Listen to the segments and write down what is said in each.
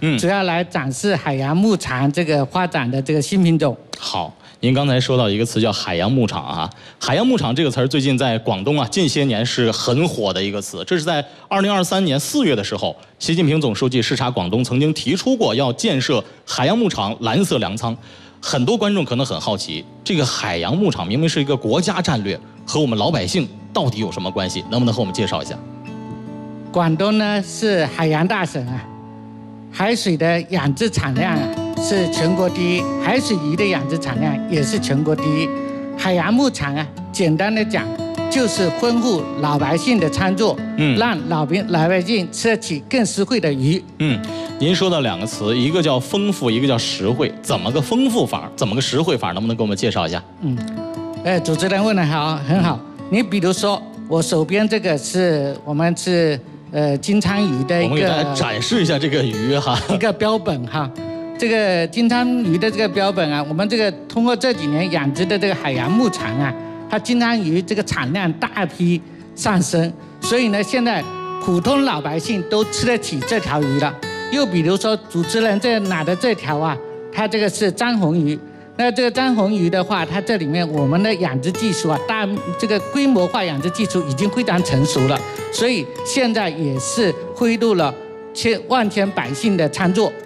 主要来展示海洋牧场这个发展的这个新品种。 好。您刚才说到一个词叫海洋牧场啊，海洋牧场这个词儿最近在广东啊近些年是很火的一个词。这是在2023年4月的时候，习近平总书记视察广东，曾经提出过要建设海洋牧场、蓝色粮仓。很多观众可能很好奇，这个海洋牧场明明是一个国家战略，和我们老百姓到底有什么关系？能不能和我们介绍一下？ 广东呢是海洋大省啊，海水的养殖产量啊是全国第一，海水鱼的养殖产量也是全国第一。海洋牧场啊，简单的讲，就是丰富老百姓的餐桌，让老百姓吃得起更实惠的鱼。 您说到2个词，一个叫丰富，一个叫实惠。怎么个丰富法？怎么个实惠法？能不能给我们介绍一下？ 主持人问得好，很好。你比如说，我手边这个是我们是金鲳鱼的一个，我们给大家展示一下这个鱼哈， 一个标本哈。这个金鲳鱼的这个标本啊，我们这个通过这几年养殖的这个海洋牧场啊，它金鲳鱼这个产量大批上升，所以呢，现在普通老百姓都吃得起这条鱼了。又比如说，主持人这拿的这条啊，它这个是张红鱼。那这个张红鱼的话，它这里面我们的养殖技术啊，这个规模化养殖技术已经非常成熟了，所以现在也是恢复了万千百姓的餐桌。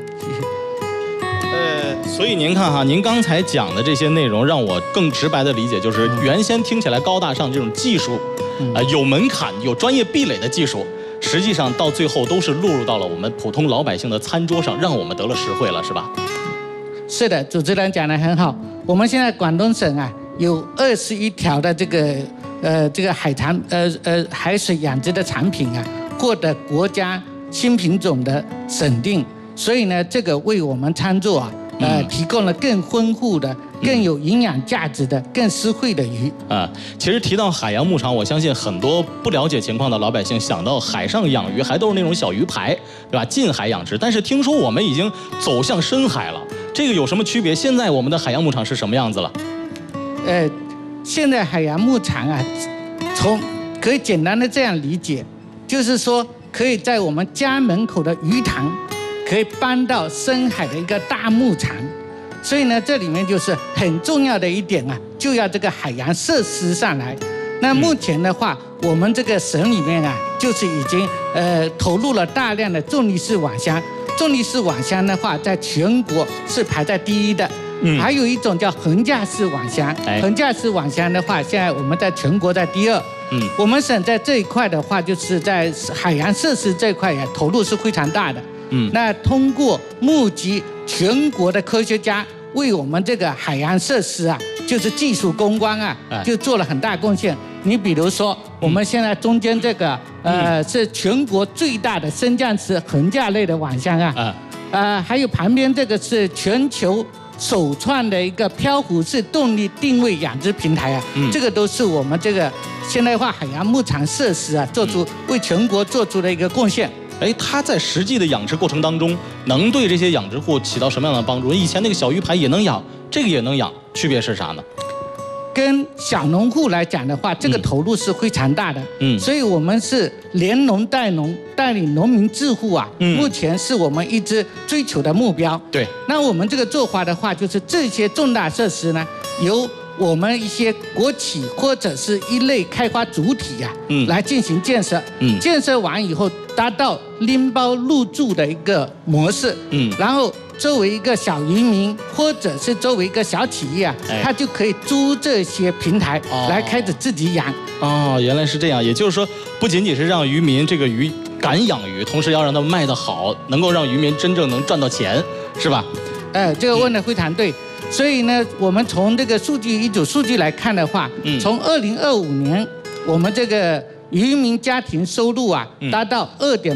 所以您看哈，您刚才讲的这些内容，让我更直白的理解，就是原先听起来高大上这种技术，有门槛、有专业壁垒的技术，实际上到最后都是落入到了我们普通老百姓的餐桌上，让我们得了实惠了，是吧？ 是的，主持人讲得很好。我们现在广东省啊，有21条的这个海水养殖的产品啊，获得国家新品种的审定，所以呢，这个为我们餐桌啊。提供了更丰富的、更有营养价值的、更实惠的鱼。 其实提到海洋牧场，我相信很多不了解情况的老百姓想到海上养鱼，还都是那种小鱼排，对吧？近海养殖。但是听说我们已经走向深海了，这个有什么区别？现在我们的海洋牧场是什么样子了？ 现在海洋牧场啊，可以简单的这样理解，就是说可以在我们家门口的鱼塘。可以搬到深海的一个大牧场，所以呢，这里面就是很重要的一点啊，就要这个海洋设施上来。那目前的话，我们这个省里面啊，就是已经投入了大量的重力式网箱。重力式网箱的话，在全国是排在第一的。还有一种叫横架式网箱，横架式网箱的话，现在我们在全国在第2。我们省在这一块的话，就是在海洋设施这一块也投入是非常大的。那通过募集全国的科学家为我们这个海洋设施啊，就是技术攻关啊，就做了很大贡献。你比如说，我们现在中间这个是全国最大的升降式横架类的网箱啊，还有旁边这个是全球首创的一个漂浮式动力定位养殖平台啊，这个都是我们这个现代化海洋牧场设施啊为全国做出的一个贡献。 它在实际的养殖过程当中，能对这些养殖户起到什么样的帮助？以前那个小鱼排也能养，这个也能养，区别是啥呢？ 跟小农户来讲的话，这个投入是非常大的。所以我们是连农带农，带领农民致富啊。目前是我们一直追求的目标。 对。 那我们这个做法的话，就是这些重大设施呢，由我们一些国企或者是一类开发主体啊，来进行建设。建设完以后，达到拎包入住的一个模式。然后作为一个小渔民或者是作为一个小企业啊，他就可以租这些平台来开始自己养。 原来是这样，也就是说，不仅仅是让渔民这个鱼敢养鱼，同时要让他们卖得好，能够让渔民真正能赚到钱，是吧？ 这个问得非常对。所以呢，我们从这个一组数据来看的话，从2025年，我们这个渔民家庭收入啊，达到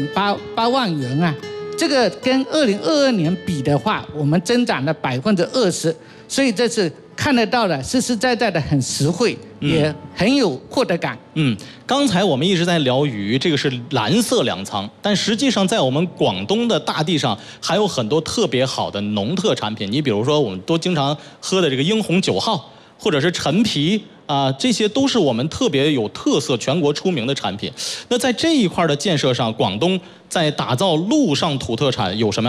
2.8万元啊，这个跟2022年比的话，我们增长了20%，所以这是看得到的，实实在在的很实惠，也很有获得感。 刚才我们一直在聊鱼，这个是蓝色粮仓，但实际上在我们广东的大地上还有很多特别好的农特产品。你比如说，我们都经常喝的这个英红9号，或者是陈皮啊，这些都是我们特别有特色、全国出名的产品。那在这一块的建设上，广东在打造陆上土特产有什么